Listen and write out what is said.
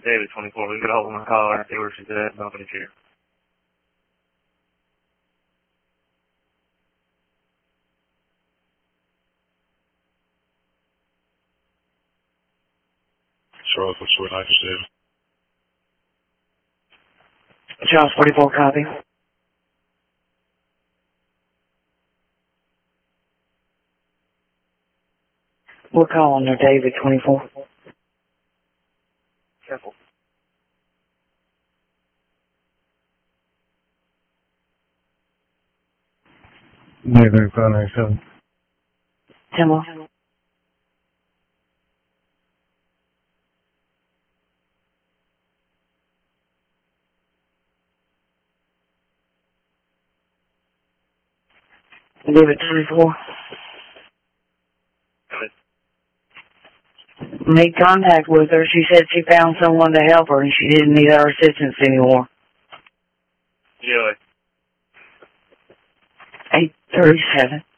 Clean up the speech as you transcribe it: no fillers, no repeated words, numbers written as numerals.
David, 24. We got a hold of my caller. See where she's at. Nobody's here. Charles, what's your 97? Charles 44, copy. We're calling her David 24. Careful. David 597. Timber. David 24. Made contact with her. She said she found someone to help her and she didn't need our assistance anymore. Joey. 837.